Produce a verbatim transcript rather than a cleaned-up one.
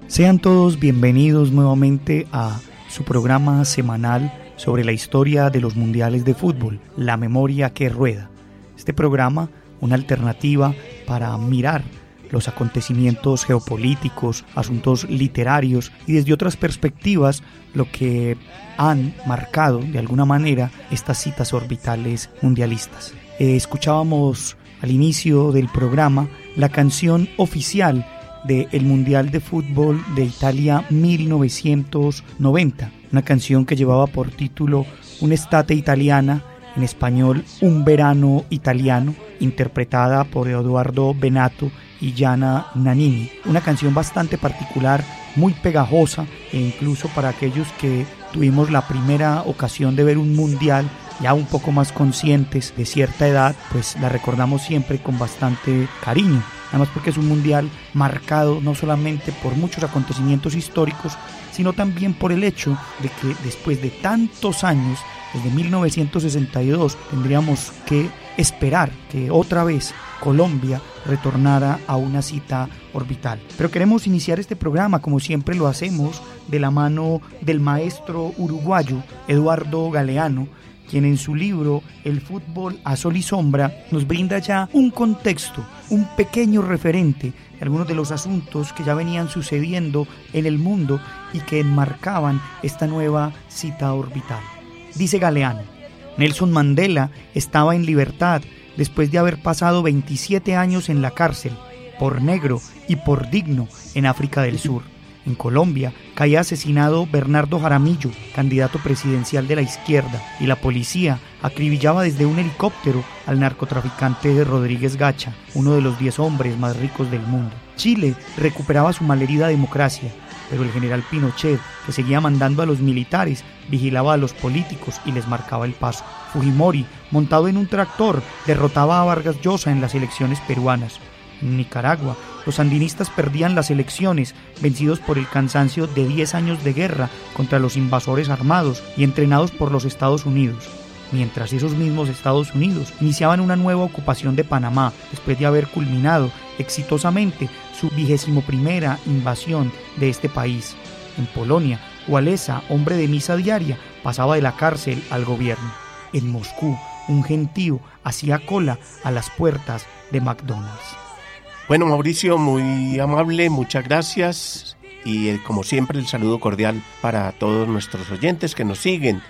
Sean todos bienvenidos nuevamente a su programa semanal sobre la historia de los mundiales de fútbol, La Memoria que Rueda. Este programa, una alternativa para mirar los acontecimientos geopolíticos, asuntos literarios y desde otras perspectivas lo que han marcado de alguna manera estas citas orbitales mundialistas. Eh, escuchábamos al inicio del programa la canción oficial del Mundial de Fútbol de Italia mil novecientos noventa, una canción que llevaba por título Un'estate italiana, en español Un verano italiano, interpretada por Edoardo Bennato y Gianna Nannini, una canción bastante particular, muy pegajosa, e incluso para aquellos que tuvimos la primera ocasión de ver un mundial ya un poco más conscientes de cierta edad, pues la recordamos siempre con bastante cariño. Además porque es un mundial marcado no solamente por muchos acontecimientos históricos, sino también por el hecho de que después de tantos años, desde mil novecientos sesenta y dos, tendríamos que esperar que otra vez Colombia retornara a una cita orbital. Pero queremos iniciar este programa, como siempre lo hacemos, de la mano del maestro uruguayo Eduardo Galeano, quien en su libro El fútbol a sol y sombra nos brinda ya un contexto, un pequeño referente de algunos de los asuntos que ya venían sucediendo en el mundo y que enmarcaban esta nueva cita orbital. Dice Galeano: Nelson Mandela estaba en libertad después de haber pasado veintisiete años en la cárcel, por negro y por digno, en África del Sur. En Colombia caía asesinado Bernardo Jaramillo, candidato presidencial de la izquierda, y la policía acribillaba desde un helicóptero al narcotraficante Rodríguez Gacha, uno de los diez hombres más ricos del mundo. Chile recuperaba su malherida democracia, pero el general Pinochet, que seguía mandando a los militares, vigilaba a los políticos y les marcaba el paso. Fujimori, montado en un tractor, derrotaba a Vargas Llosa en las elecciones peruanas. En Nicaragua, los sandinistas perdían las elecciones, vencidos por el cansancio de diez años de guerra contra los invasores armados y entrenados por los Estados Unidos. Mientras esos mismos Estados Unidos iniciaban una nueva ocupación de Panamá, después de haber culminado exitosamente su vigésimo primera invasión de este país. En Polonia, Walesa, hombre de misa diaria, pasaba de la cárcel al gobierno. En Moscú, un gentío hacía cola a las puertas de McDonald's. Bueno, Mauricio, muy amable, muchas gracias y eh, como siempre el saludo cordial para todos nuestros oyentes que nos siguen